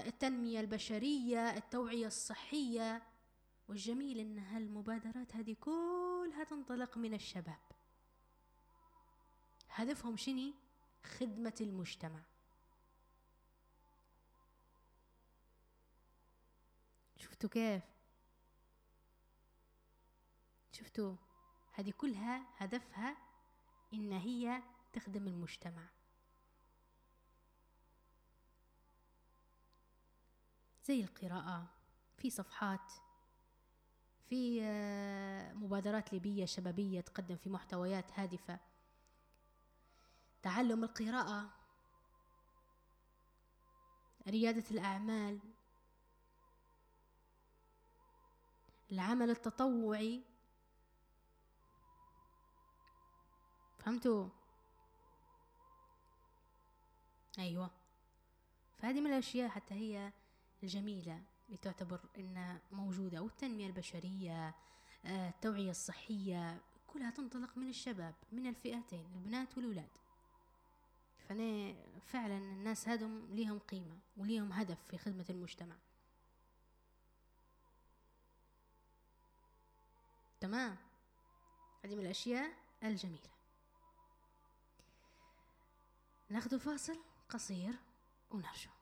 التنمية البشرية، التوعية الصحية. والجميل إن هالمبادرات هذه كلها تنطلق من الشباب. هدفهم شني؟ خدمة المجتمع. شفتوا كيف؟ شفتوا؟ هذه كلها هدفها إن هي تخدم المجتمع. زي القراءة في صفحات، في مبادرات ليبية شبابية تقدم في محتويات هادفة، تعلم القراءة، ريادة الأعمال، العمل التطوعي. فهمتوا؟ أيوة. فهذه من الأشياء حتى هي الجميلة اللي تعتبر إنها موجودة. والتنمية البشرية، التوعية الصحية، كلها تنطلق من الشباب، من الفئتين، البنات والولاد. فأنا فعلا الناس هادم ليهم قيمة وليهم هدف في خدمة المجتمع. تمام. هذه من الأشياء الجميلة. ناخذ فاصل قصير ونرجع.